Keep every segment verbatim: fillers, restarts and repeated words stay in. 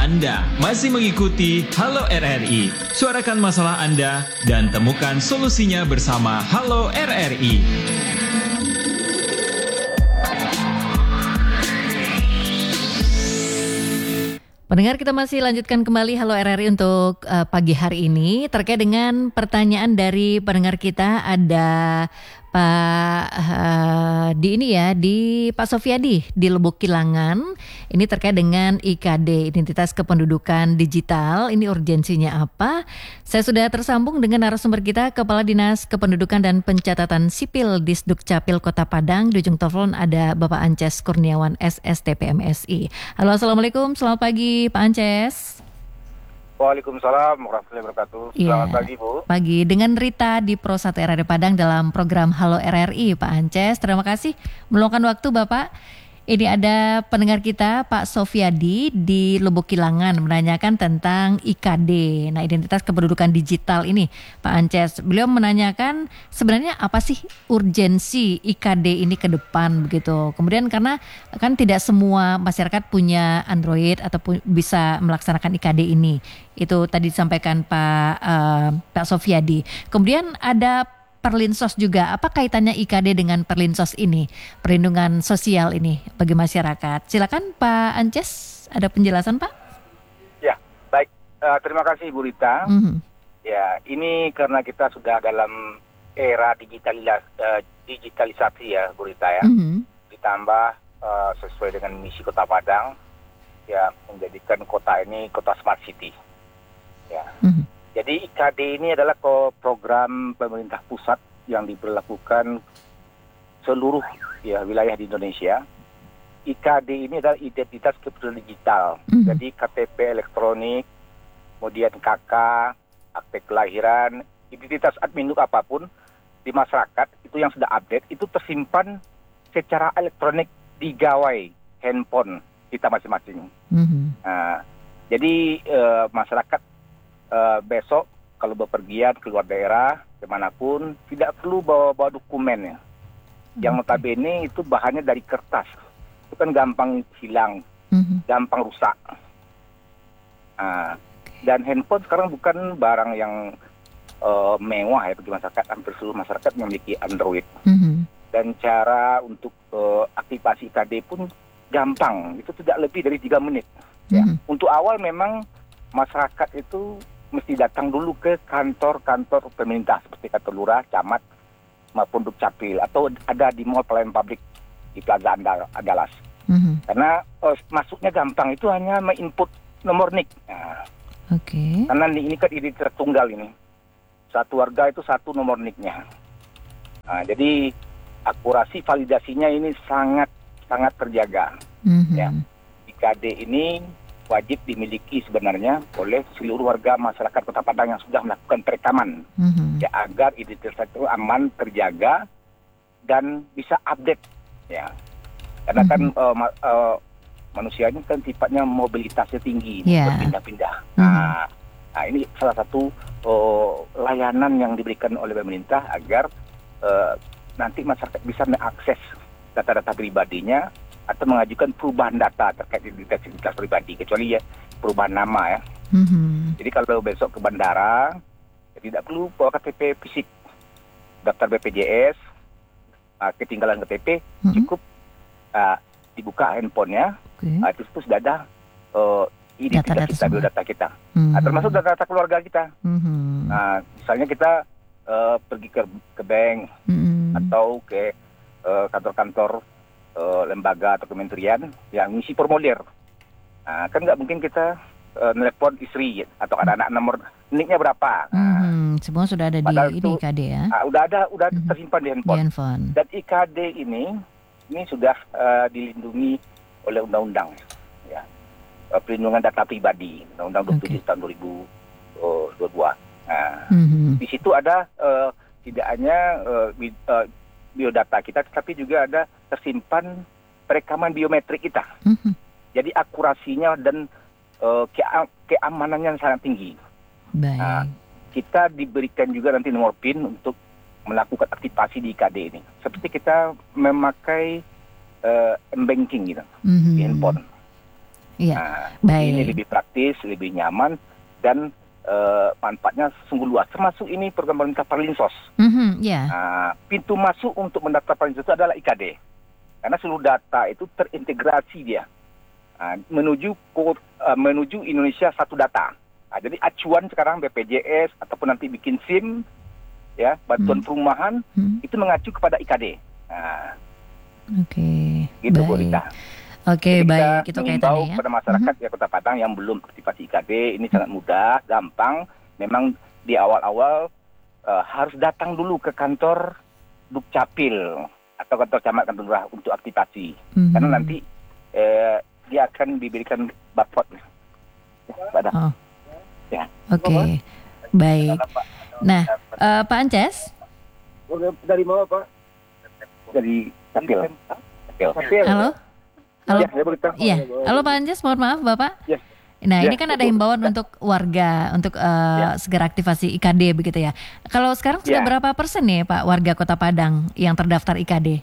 Anda masih mengikuti Halo R R I. Suarakan masalah Anda dan temukan solusinya bersama Halo R R I. Pendengar, kita masih lanjutkan kembali Halo R R I untuk uh, pagi hari ini terkait dengan pertanyaan dari pendengar kita. Ada Pak uh, di ini ya di Pak Sofiadi di Lubuk Kilangan. Ini terkait dengan I K D, Identitas Kependudukan Digital. Ini urgensinya apa? Saya sudah tersambung dengan narasumber kita, Kepala Dinas Kependudukan dan Pencatatan Sipil Disduk Capil Kota Padang. Di ujung telepon ada Bapak Ances Kurniawan S S T P M S I. Halo, assalamualaikum, selamat pagi Pak Ances. Waalaikumsalam warahmatullahi wabarakatuh. Selamat Ya, pagi Bu. pagi dengan Rita di Pro satu R R I Padang dalam program Halo R R I. Pak Ances, terima kasih meluangkan waktu Bapak. Ini ada pendengar kita Pak Sofiadi di Lubuk Kilangan menanyakan tentang I K D. Nah, identitas kependudukan digital ini Pak Ances. Beliau menanyakan sebenarnya apa sih urgensi I K D ini ke depan begitu. Kemudian karena kan tidak semua masyarakat punya Android ataupun bisa melaksanakan I K D ini. Itu tadi disampaikan Pak uh, Pak Sofiadi. Kemudian ada Perlinsos juga. Apa kaitannya I K D dengan Perlinsos ini? Perlindungan sosial ini bagi masyarakat. Silakan Pak Ances, ada penjelasan Pak? Ya, baik. Uh, terima kasih Bu Rita. Mm-hmm. Ya, ini karena kita sudah dalam era digitalis- uh, digitalisasi ya Bu Rita ya. Mm-hmm. Ditambah uh, sesuai dengan misi Kota Padang, ya menjadikan kota ini kota smart city. Ya. Mm-hmm. Jadi I K D ini adalah program pemerintah pusat yang diberlakukan seluruh ya wilayah di Indonesia. I K D ini adalah identitas kependudukan digital. Mm-hmm. Jadi K T P elektronik, kemudian K K, akte kelahiran, identitas administratif apapun di masyarakat itu yang sudah update itu tersimpan secara elektronik di gawai handphone kita masing-masing. Mm-hmm. Nah, jadi eh, masyarakat Uh, besok kalau bepergian keluar daerah kemanapun tidak perlu bawa-bawa dokumen ya. Yang notabene itu bahannya dari kertas, itu kan gampang hilang, Mm-hmm. gampang rusak. Uh, dan handphone sekarang bukan barang yang uh, mewah ya bagi masyarakat, hampir seluruh masyarakat memiliki Android. Mm-hmm. Dan cara untuk uh, aktivasi I K D pun gampang, itu tidak lebih dari tiga menit. Ya. Mm-hmm. Untuk awal memang masyarakat itu mesti datang dulu ke kantor-kantor pemerintah seperti kantor lurah, camat, maupun dukcapil atau ada di mall pelayanan publik di Plaza Andalas. Mm-hmm. Karena uh, masuknya gampang, itu hanya menginput nomor N I K. Nah, Oke. Okay. karena ini kan identitas tunggal ini, satu warga itu satu nomor N I K-nya. Nah, jadi akurasi validasinya ini sangat sangat terjaga. Mm-hmm. Ya, I K D ini wajib dimiliki sebenarnya oleh seluruh warga masyarakat Kota Padang yang sudah melakukan perekaman, Mm-hmm. ya agar identitas itu aman, terjaga dan bisa update ya. Karena kan Mm-hmm. uh, ma- uh, manusia ini kan sifatnya mobilitasnya tinggi, Yeah. berpindah-pindah. Mm-hmm. Nah, nah ini salah satu uh, layanan yang diberikan oleh pemerintah agar uh, nanti masyarakat bisa mengakses data-data pribadinya atau mengajukan perubahan data terkait identitas pribadi, kecuali ya perubahan nama ya. Mm-hmm. Jadi kalau besok ke bandara, ya tidak perlu bawa K T P fisik, daftar B P J S, uh, ketinggalan K T P, Mm-hmm. cukup uh, dibuka handphonenya, Okay. uh, itu terus sudah ada uh, identitas Data-data kita, semua. biodata kita, Mm-hmm. nah, termasuk data-data keluarga kita. Mm-hmm. Nah, misalnya kita uh, pergi ke, ke bank Mm-hmm. atau ke uh, kantor-kantor Uh, lembaga atau kementerian yang ngisi formulir. Nah, kan nggak mungkin kita uh, nelpon istri atau anak-anak nomor N I K-nya berapa. Nah, Mm-hmm. Semua sudah ada di padahal ini itu, I K D ya. nah, udah ada, udah Mhm. tersimpan di Di handphone. handphone. Dan I K D ini ini sudah uh, dilindungi oleh undang-undang, ya, uh, perlindungan data pribadi, Undang-Undang dua puluh tujuh Okay. tahun dua ribu dua puluh dua. Nah, Mm-hmm. di situ ada uh, tidak hanya uh, bi- uh, biodata kita, tapi juga ada tersimpan perekaman biometrik kita. Mm-hmm. Jadi akurasinya dan uh, kea- keamanannya sangat tinggi. Baik. Nah, kita diberikan juga nanti nomor PIN untuk melakukan aktivasi di I K D ini. Seperti kita memakai uh, m-banking gitu Mm-hmm. di handphone. Iya, Nah, baik. ini lebih praktis, lebih nyaman, dan uh, manfaatnya sungguh luas. Termasuk ini program pemerintah Perlinsos. Mhm, ya. Nah, pintu masuk untuk mendaftar Perlinsos itu adalah I K D. Karena seluruh data itu terintegrasi dia. Nah, menuju kod, uh, menuju Indonesia satu data. Nah, jadi acuan sekarang B P J S ataupun nanti bikin SIM, ya bantuan Hmm. perumahan Hmm. itu mengacu kepada I K D. Nah, Oke, gitu Bu baik. Rita. Oke, Jadi baik. kita Itu mengimbau kaitannya ya. kepada masyarakat ya Kota Padang yang belum aktifasi I K D, ini sangat mudah, gampang. Memang di awal-awal uh, harus datang dulu ke kantor Dukcapil atau kantor camat kantor lurah untuk aktivasi. Mhm. Karena nanti eh, dia akan diberikan barcode. Ya, pada. Oh, Ya. oke, baik. Nah, eh, Pak Ances, Dari mana Pak? Dari Capil. Capil. halo, halo, Ya, saya berita. iya, halo Pak Ances, mohon maaf Bapak. Ya. Nah, Ya, ini kan ada betul. himbauan untuk warga untuk eh, Ya. segera aktivasi I K D begitu ya. Kalau sekarang sudah Ya. berapa persen nih Pak warga Kota Padang yang terdaftar I K D?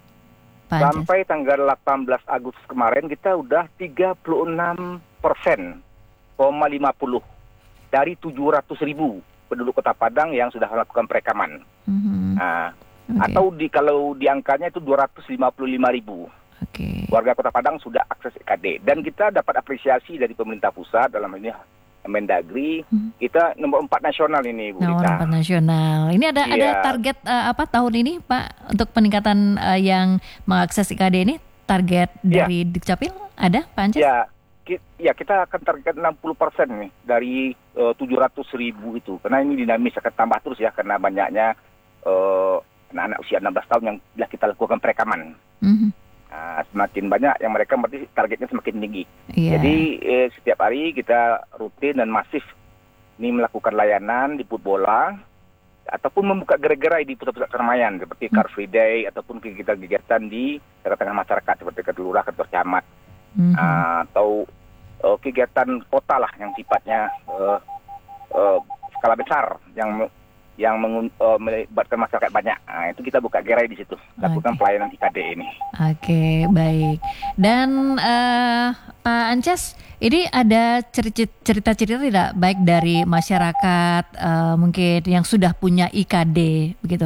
Pak Ances. Sampai tanggal delapan belas Agustus kemarin kita udah tiga puluh enam persen, lima puluh dari tujuh ratus ribu penduduk Kota Padang yang sudah melakukan perekaman. Mhm. Nah, Oke, atau di kalau di angkanya itu dua ratus lima puluh lima ribu oke. warga Kota Padang sudah akses I K D. Dan kita dapat apresiasi dari pemerintah pusat dalam ini Mendagri, Hmm. kita nomor empat nasional ini Bu Nomor Rita. empat nasional. Ini ada Iya. ada target eh, apa tahun ini Pak untuk peningkatan eh, yang mengakses I K D ini? Target Iya. dari Dukcapil ada Pak Ances? Ya, ki- ya kita akan target enam puluh persen nih dari eh, tujuh ratus ribu itu. Karena ini dinamis akan tambah terus ya karena banyaknya eh, anak-anak usia enam belas tahun yang sudah kita lakukan perekaman. Mhm. Nah, semakin banyak yang mereka berarti targetnya semakin tinggi. Iya. Jadi eh, setiap hari kita rutin dan masif ini melakukan layanan di put bola ataupun membuka gerai-gerai di pusat-pusat keramaian seperti Car Free Day ataupun kegiatan-kegiatan di tengah-tengah masyarakat seperti kantor lurah, kantor camat. Mhm. Ah, atau uh, kegiatan kota lah yang sifatnya uh, uh, skala besar yang yang mengun, uh, melibatkan masyarakat banyak. Nah, itu kita buka gerai di situ, lakukan Oke. pelayanan I K D ini. Oke, baik. Dan eh, Pak Ances, ini ada ceri- cerita-cerita tidak baik dari masyarakat eh, mungkin yang sudah punya I K D begitu?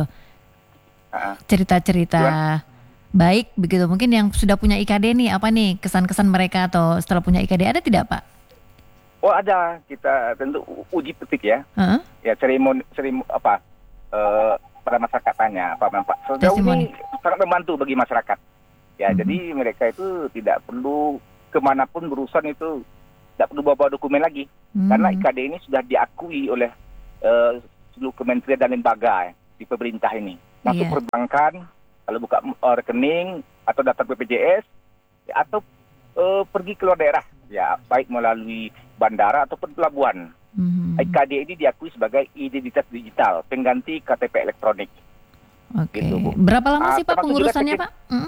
Ah, Cerita-cerita baik begitu. Mungkin yang sudah punya I K D nih, apa nih kesan-kesan mereka atau setelah punya I K D ada tidak Pak? Oh ada, kita tentu u- uji petik ya, Heeh. ya seremoni, seremoni apa uh, pada masyarakat tanya apa manfaat. Sejauh Testimoni. ini sangat membantu bagi masyarakat. Ya, Mhm. jadi mereka itu tidak perlu kemanapun berurusan itu tidak perlu bawa dokumen lagi. Hmm. Karena I K D ini sudah diakui oleh eh, seluruh kementerian dan lembaga di pemerintah ini. Masuk Iya. perbankan, kalau buka eh, rekening atau daftar B P J S, ya, atau eh, pergi ke luar daerah, ya baik melalui bandara ataupun pelabuhan. Mhm. I K D ini diakui sebagai identitas digital, pengganti K T P elektronik. Oke. gitu, Bu. Berapa lama Ah, sih Pak termasuk juga pengurusannya teknik- Pak? Mm.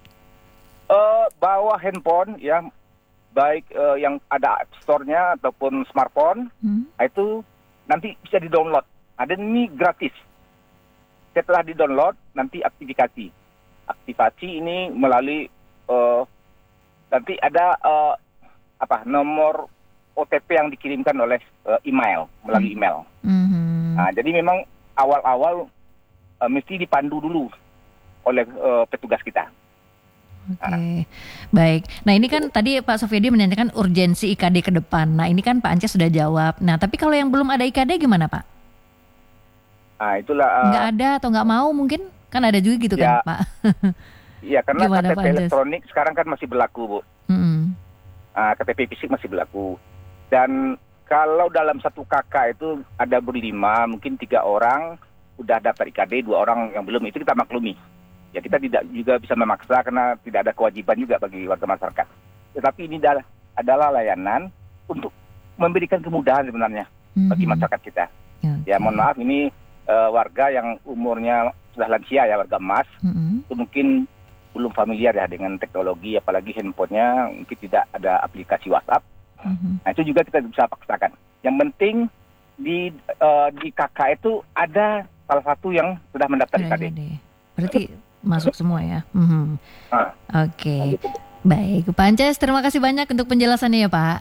Eh, bawa handphone, ya baik eh, yang ada App Store-nya ataupun smartphone. Hmm. Nah, itu nanti bisa di-download. Ada ini gratis. Setelah di-download, nanti aktivasi. Aktivasi ini melalui eh, nanti ada eh, apa nomor O T P yang dikirimkan oleh eh, email, melalui email. Mhm. Nah, jadi memang awal-awal eh, mesti dipandu dulu oleh eh, petugas kita. Oke, baik. Nah ini kan tadi Pak Sofyadi menanyakan urgensi I K D ke depan. Nah ini kan Pak Ances sudah jawab. Nah tapi kalau yang belum ada I K D gimana Pak? Nah, itulah eh, Nggak ada atau nggak mau mungkin? Kan ada juga gitu Ya. kan Pak? iya karena Gimana, K T P Pak Andes? elektronik sekarang kan masih berlaku, Bu. Mm-mm. Ah, K T P fisik masih berlaku. Dan kalau dalam satu K K itu ada berlima, mungkin tiga orang udah daftar I K D, dua orang yang belum, itu kita maklumi. Ya kita tidak juga bisa memaksa karena tidak ada kewajiban juga bagi warga masyarakat. Tetapi ini adalah, adalah layanan untuk memberikan kemudahan sebenarnya bagi Mhm. masyarakat kita. Oke. Ya mohon maaf ini eh, warga yang umurnya sudah lansia ya, warga emas, Mm-mm. itu mungkin belum familiar ya dengan teknologi, apalagi handphonenya mungkin tidak ada aplikasi WhatsApp. Mhm. Nah itu juga kita bisa paksakan. Yang penting di eh, di K K itu ada salah satu yang sudah mendaftar I K D. I K D. Berarti masuk semua ya. Mhm. Ah. Oke, Gitu. Baik, Pak Ances, terima kasih banyak untuk penjelasannya ya Pak.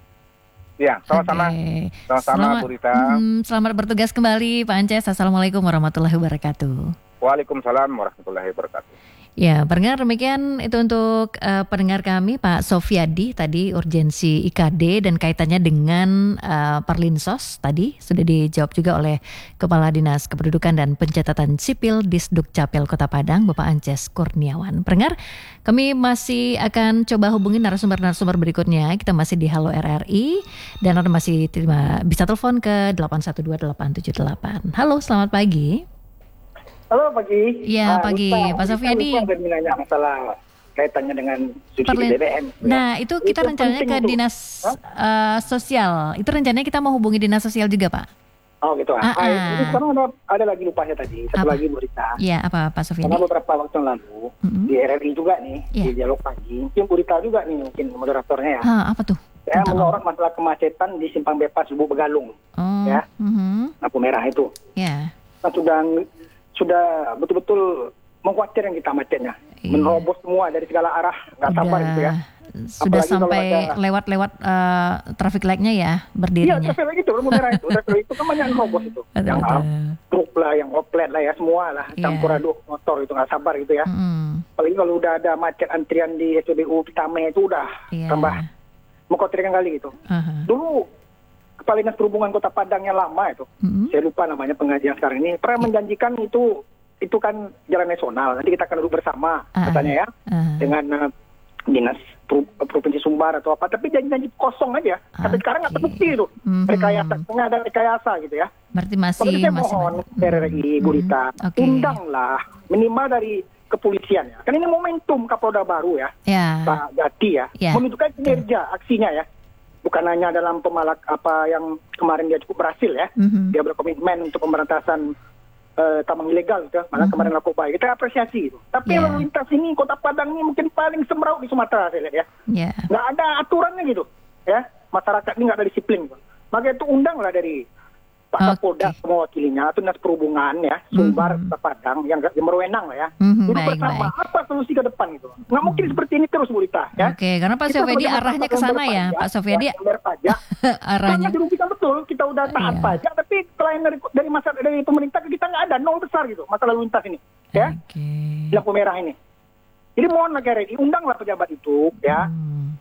Ya, sama-sama. Oke. Sama-sama, Selamat, Bu Rita. mm, selamat bertugas kembali Pak Ances. Assalamualaikum warahmatullahi wabarakatuh. Waalaikumsalam warahmatullahi wabarakatuh. Ya, pendengar, demikian itu untuk uh, pendengar kami Pak Sofyadi tadi urgensi I K D dan kaitannya dengan uh, Perlinsos tadi sudah dijawab juga oleh Kepala Dinas Kependudukan dan Pencatatan Sipil Disduk Capil Kota Padang Bapak Ances Kurniawan. Pendengar, kami masih akan coba hubungi narasumber-narasumber berikutnya. Kita masih di Halo R R I dan Anda masih terima, bisa telepon ke delapan satu dua delapan tujuh delapan. Halo, selamat pagi. Halo pagi. Iya, Ah, pagi, lupa, Pak lupa, Sofyadi. lupa ada nanya masalah kaitannya dengan subsidi Perlin- B B M. Nah, itu kita Itu rencananya penting ke itu. dinas uh, sosial. Itu rencananya kita mau hubungi dinas sosial juga, Pak. Oh gitu. Ah, Ah, ah, ah. ini sekarang ada, ada lagi lupanya tadi. Satu Apa? lagi berita. Iya, apa Pak Karena Sofyadi? beberapa waktu yang lalu Mm-mm. di R R I juga nih Iya. di dialog pagi. Mungkin berita juga nih mungkin moderatornya ya. Hah, apa tuh? Saya Tentang menyorot masalah kemacetan di Simpang Bebas Lubuk Begalung, Oh, ya. mhm. lampu merah itu. Ya. Kan sudah sudah betul-betul mengkhawatirkan kita macetnya. Iya. Menerobos semua dari segala arah. Nggak sabar gitu ya. Sudah Apalagi kalau sampai ada- lewat-lewat uh, traffic light-nya ya Iya, berdirinya. traffic light itu, lampu merah itu. Traffic light itu kan banyak nerobos itu. Betul, Yang betul. truk lah, yang oplet lah ya, semua lah. Iya. Campur aduk motor itu nggak sabar gitu ya. Mm-mm. Apalagi kalau udah ada macet antrian di S P B U Pitame itu udah Iya. tambah mengkhawatirkan kali gitu. Aha. Dulu Kepala Dinas Perhubungan Kota Padang yang lama itu, Mm-mm. saya lupa namanya pengajian sekarang ini, pernah menjanjikan itu itu kan jalan nasional. Nanti kita akan duduk bersama Ah. katanya ya Ah. dengan uh, dinas Pro- provinsi Sumbar atau apa. Tapi janji-janji kosong aja. Sampai Ah, sekarang nggak oke. terbukti itu. Mhm. Rekayasa, nggak ada rekayasa gitu ya. Berarti masih Tapi saya masih mohon Mm-mm. R R I, Bu Rita, Mm-mm. Oke. undanglah minimal dari kepolisian ya. Kan ini momentum Kapolda baru ya, Ya. Pak Gati ya, Ya. menunjukkan kinerja aksinya ya. Bukan hanya dalam pemalak apa yang kemarin dia cukup berhasil ya. Mhm. Dia berkomitmen untuk pemberantasan eh, tambang ilegal gitu. Malah Mhm. kemarin narkoba. Kita apresiasi itu. Tapi Ya. lalu lintas ini Kota Padang ini mungkin paling semeraut di Sumatera saya lihat ya. Ya. Nggak ada aturannya gitu ya. Masyarakat ini nggak ada disiplin gitu. Maka itu undanglah dari Pak Oke. Kapolda mewakilinya atau Dinas Perhubungan ya, Sumbar, Mhm. Kota Padang yang, yang berwenang lah ya. Mhm, Duduk baik, bersama baik. apa solusi ke depan gitu. Nggak mungkin seperti ini terus Bu Rita ya. Oke, karena Pak Kita Sofyadi sebagai arahnya ke masyarakat sana yang ya, berpajak, Pak Sofyadi ya, yang berpajak. arahnya. Sangat dirugikan betul. Kita udah taat Iya. pajak, tapi selain dari dari masa dari pemerintah kita nggak ada nol besar gitu masalah lalu lintas ini, ya Oke. lampu merah ini. Jadi mohon lah R R I, undanglah pejabat itu, ya. Hmm.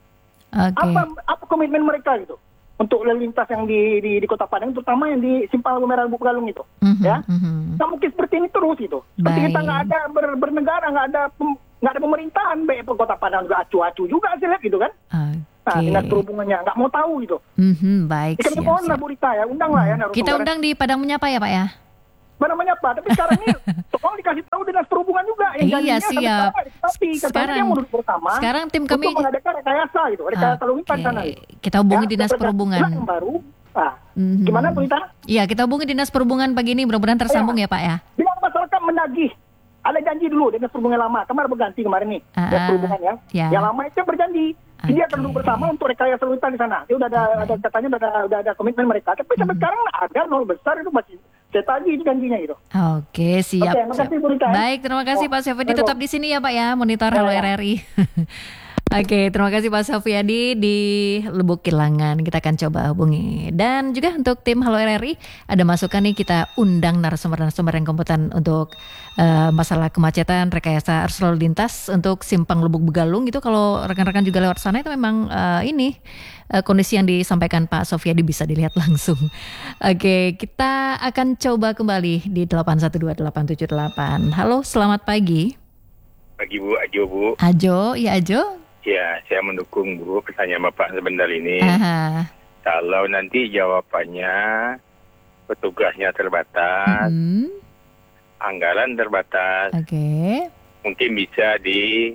Oke. Apa apa komitmen mereka gitu untuk lalu lintas yang di di, di Kota Padang, terutama yang di Simpang Lampu Merah Lubuk Galung itu, Mhm, ya. mhm. Nggak mungkin seperti ini terus gitu. Seperti Baik. kita nggak ada ber, bernegara, nggak ada pem- nggak ada pemerintahan, baik Kota Padang juga acu-acu juga saya lihat gitu kan. Nah, Oke. dinas perhubungannya nggak mau tahu gitu. Mhm, baik. Kita siap, mohon lah siap. Bu Rita ya, undang lah ya narasumber. Kita undang di Padang Menyapa ya Pak ya? Apa namanya apa? Tapi sekarang ini tolong dikasih tahu dinas perhubungan juga yang Iya, janjinya sampai siap. sekarang nggak disepakati. Katanya Sekarang- dia mau duduk bersama sekarang tim kami- untuk mengadakan rekayasa gitu, rekayasa lalu lintas Oke. sana gitu. Kita hubungi Ya, Dinas perda- Perhubungan. yang baru. Nah, Mhm. gimana Bu Rita? Iya, kita hubungi Dinas Perhubungan pagi ini, mudah-mudahan tersambung ya Pak ya. Bilang masyarakat menagih. Ada janji dulu dinas perhubungan lama, kemarin berganti kemarin nih, Ah, dinas perhubungan ya. ya. Yang lama itu berjanji. Dia akan Oke. duduk bersama untuk rekayasa lalu lintas di sana. Dia udah ada, ada katanya udah ada, udah ada komitmen mereka. Tapi sampai sekarang nggak ada, nol besar itu masih saya tagih itu janjinya gitu. Oke, siap. Oke, makasih, siap. Bu Rita, ya. Baik, terima kasih Oh, Pak Sofyadi. baik, Tetap Bu. di sini ya Pak ya, monitor Halo Ya, ya. R R I. Oke, terima kasih Pak Sofyadi di Lubuk Kilangan. Kita akan coba hubungi. Dan juga untuk tim Halo R R I, ada masukan nih, kita undang narasumber-narasumber yang kompeten untuk eh, masalah kemacetan, rekayasa arus lalu lintas untuk Simpang Lubuk Begalung. Itu kalau rekan-rekan juga lewat sana itu memang eh, ini eh, kondisi yang disampaikan Pak Sofyadi bisa dilihat langsung. Oke, kita akan coba kembali di delapan satu dua delapan tujuh delapan. Halo, selamat pagi. Pagi Bu, Ajo Bu. Ajo, ya Ajo. Ya, saya mendukung Bu pertanyaan Bapak sebentar ini. Aha. Kalau nanti jawabannya petugasnya terbatas, Hmm, anggaran terbatas, Oke. mungkin bisa di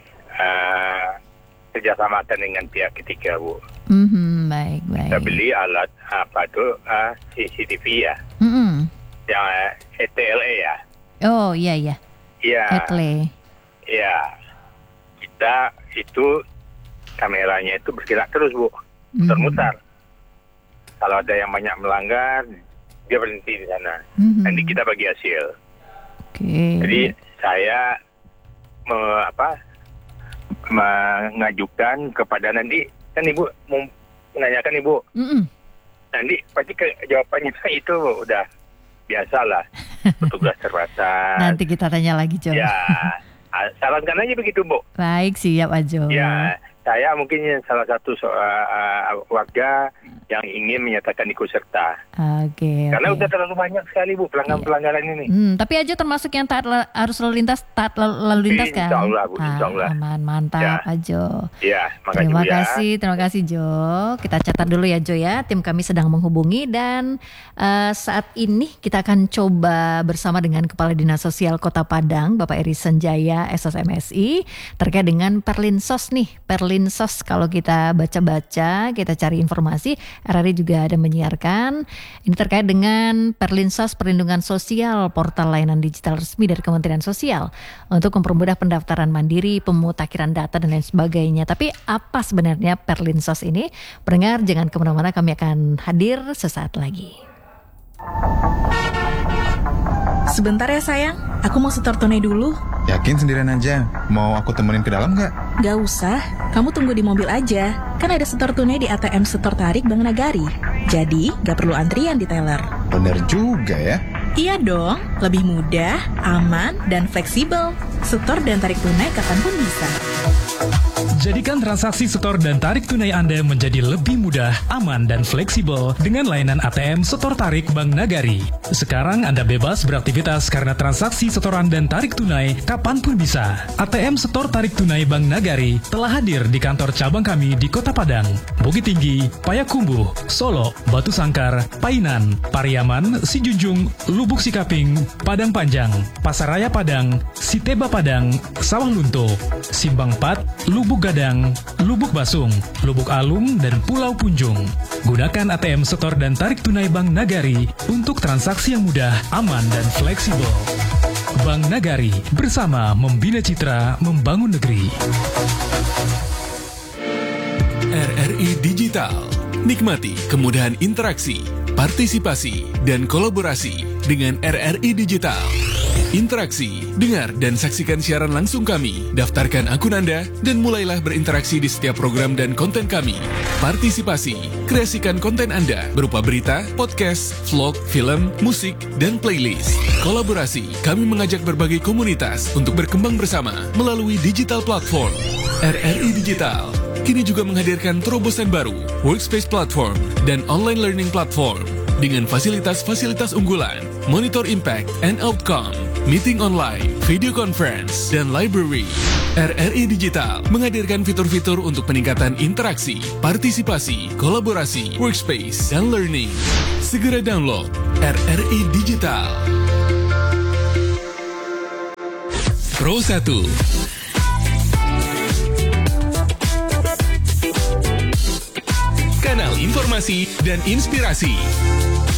uh, kerjasamakan dengan pihak ketiga Bu. Mhm, baik, baik. Kita beli alat apa tuh uh, C C T V ya, Mhm. yang uh, E T L E ya. Oh iya iya. Iya, Etle. iya. Kita itu kameranya itu bergerak terus Bu, muter-muter. Kalau ada yang banyak melanggar, dia berhenti di sana. Mhm. Nanti kita bagi hasil. Oke. Jadi saya me, apa mengajukan kepada nanti, kan Ibu mau menanyakan Ibu. Mm-mm. Nanti pasti ke, jawabannya itu udah biasalah, petugas terbatas. Nanti kita tanya lagi, Jo. Ya, sarankan aja begitu, Bu. Baik, siap, Ajo. Ya, saya mungkin salah satu so, uh, warga yang ingin menyatakan ikut serta. Oke. Karena oke. udah terlalu banyak sekali, Bu, pelanggaran-pelanggaran ini. Hmm, tapi Ajo termasuk yang taat la- harus lalu lintas, taat la- lalu lintas kan? Insya Allah, Bu, insya Ah, Allah. aman, mantap, Ya. Ajo. Ya, makasih Terima Bu ya. kasih, terima kasih Jo. Kita catat dulu ya Jo ya. Tim kami sedang menghubungi dan eh, saat ini kita akan coba bersama dengan Kepala Dinas Sosial Kota Padang, Bapak Eri Senjaya S S M S I, terkait dengan Perlinsos nih. Perlinsos kalau kita baca-baca, kita cari informasi, R R I juga ada menyiarkan. Ini terkait dengan Perlinsos Perlindungan Sosial, portal layanan digital resmi dari Kementerian Sosial untuk mempermudah pendaftaran mandiri, pemutakhiran data dan lain sebagainya. Tapi apa sebenarnya Perlinsos ini? Pendengar jangan kemana-mana, kami akan hadir sesaat lagi. Sebentar ya sayang, aku mau setor tunai dulu. Yakin sendirian aja? Mau aku temenin ke dalam nggak? Gak usah, kamu tunggu di mobil aja. Kan ada setor tunai di A T M Setor Tarik Bank Nagari. Jadi gak perlu antrian di teller. Bener juga ya. Iya dong, lebih mudah, aman, dan fleksibel. Setor dan tarik tunai kapanpun bisa. Jadikan transaksi setor dan tarik tunai Anda menjadi lebih mudah, aman, dan fleksibel dengan layanan A T M Setor Tarik Bank Nagari. Sekarang Anda bebas beraktivitas karena transaksi setoran dan tarik tunai kapanpun bisa. A T M Setor Tarik Tunai Bank Nagari telah hadir di kantor cabang kami di Kota Padang, Bukit Tinggi, Payakumbuh, Solo, Batu Sangkar, Painan, Pariaman, Sijunjung, Lubuk Sikaping, Padang Panjang, Pasaraya Padang, Siteba Padang, Sawah Lunto, Simbang Pat, Lubuk Gadang, Lubuk Basung, Lubuk Alung, dan Pulau Punjung. Gunakan A T M Setor dan Tarik Tunai Bank Nagari untuk transaksi yang mudah, aman, dan fleksibel. Bank Nagari, bersama membina citra, membangun negeri. R R I Digital. Nikmati kemudahan interaksi, partisipasi, dan kolaborasi dengan R R I Digital. Interaksi, dengar dan saksikan siaran langsung kami, daftarkan akun Anda, dan mulailah berinteraksi di setiap program dan konten kami. Partisipasi, kreasikan konten Anda berupa berita, podcast, vlog, film, musik, dan playlist. Kolaborasi, kami mengajak berbagai komunitas untuk berkembang bersama melalui digital platform. R R I Digital kini juga menghadirkan terobosan baru, workspace platform, dan online learning platform dengan fasilitas-fasilitas unggulan, monitor impact and outcome, meeting online, video conference, dan library. R R I Digital menghadirkan fitur-fitur untuk peningkatan interaksi, partisipasi, kolaborasi, workspace, dan learning. Segera download R R I Digital. Pro satu. Kanal informasi dan inspirasi.